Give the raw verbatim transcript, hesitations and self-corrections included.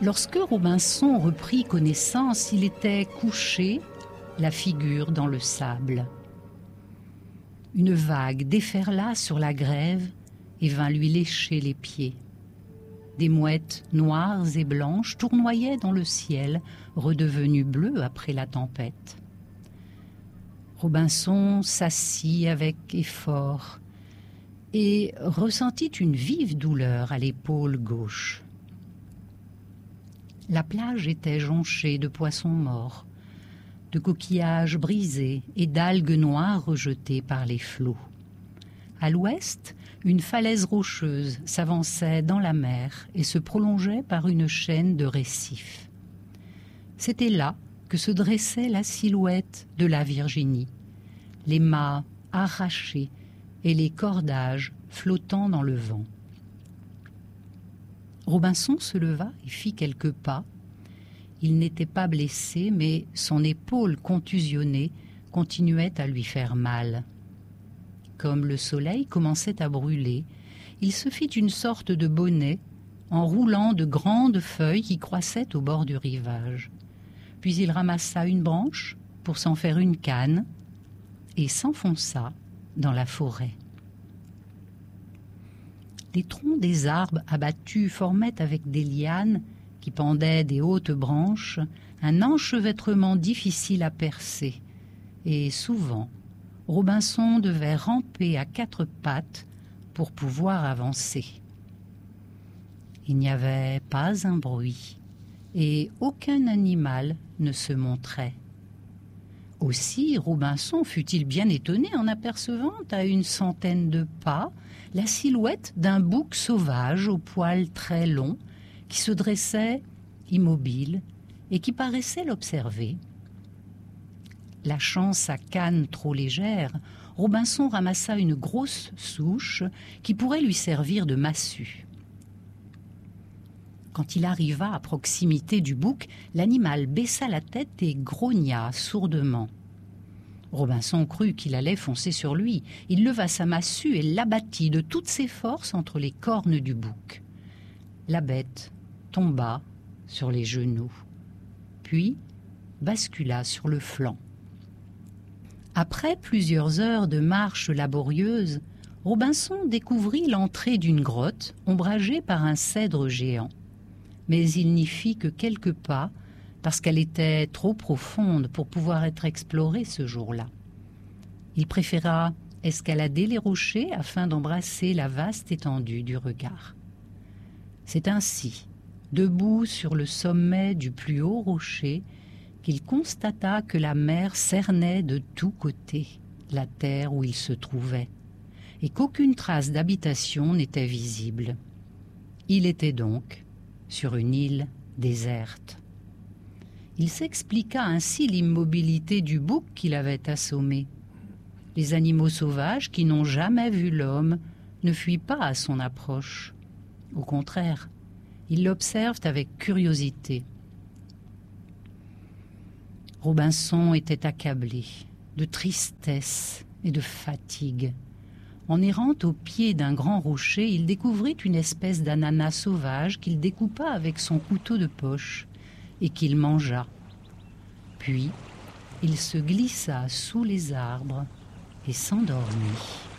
Lorsque Robinson reprit connaissance, il était couché, la figure dans le sable. Une vague déferla sur la grève et vint lui lécher les pieds. Des mouettes noires et blanches tournoyaient dans le ciel, redevenu bleu après la tempête. Robinson s'assit avec effort et ressentit une vive douleur à l'épaule gauche. La plage était jonchée de poissons morts, de coquillages brisés et d'algues noires rejetées par les flots. À l'ouest, une falaise rocheuse s'avançait dans la mer et se prolongeait par une chaîne de récifs. C'était là que se dressait la silhouette de la Virginie, les mâts arrachés et les cordages flottant dans le vent. Robinson se leva et fit quelques pas. Il n'était pas blessé, mais son épaule contusionnée continuait à lui faire mal. Comme le soleil commençait à brûler, il se fit une sorte de bonnet en roulant de grandes feuilles qui croissaient au bord du rivage. Puis il ramassa une branche pour s'en faire une canne et s'enfonça dans la forêt. Les troncs des arbres abattus formaient avec des lianes qui pendaient des hautes branches un enchevêtrement difficile à percer, et souvent Robinson devait ramper à quatre pattes pour pouvoir avancer. Il n'y avait pas un bruit, et aucun animal ne se montrait. Aussi Robinson fut-il bien étonné en apercevant à une centaine de pas la silhouette d'un bouc sauvage aux poils très longs qui se dressait immobile et qui paraissait l'observer. Lâchant sa canne trop légère, Robinson ramassa une grosse souche qui pourrait lui servir de massue. Quand il arriva à proximité du bouc, l'animal baissa la tête et grogna sourdement. Robinson crut qu'il allait foncer sur lui. Il leva sa massue et l'abattit de toutes ses forces entre les cornes du bouc. La bête tomba sur les genoux, puis bascula sur le flanc. Après plusieurs heures de marche laborieuse, Robinson découvrit l'entrée d'une grotte ombragée par un cèdre géant. Mais il n'y fit que quelques pas parce qu'elle était trop profonde pour pouvoir être explorée ce jour-là. Il préféra escalader les rochers afin d'embrasser la vaste étendue du regard. C'est ainsi, debout sur le sommet du plus haut rocher, qu'il constata que la mer cernait de tous côtés la terre où il se trouvait, et qu'aucune trace d'habitation n'était visible. Il était donc sur une île déserte. Il s'expliqua ainsi l'immobilité du bouc qu'il avait assommé. Les animaux sauvages qui n'ont jamais vu l'homme ne fuient pas à son approche. Au contraire, ils l'observent avec curiosité. Robinson était accablé de tristesse et de fatigue. En errant au pied d'un grand rocher, il découvrit une espèce d'ananas sauvage qu'il découpa avec son couteau de poche et qu'il mangea. Puis, il se glissa sous les arbres et s'endormit.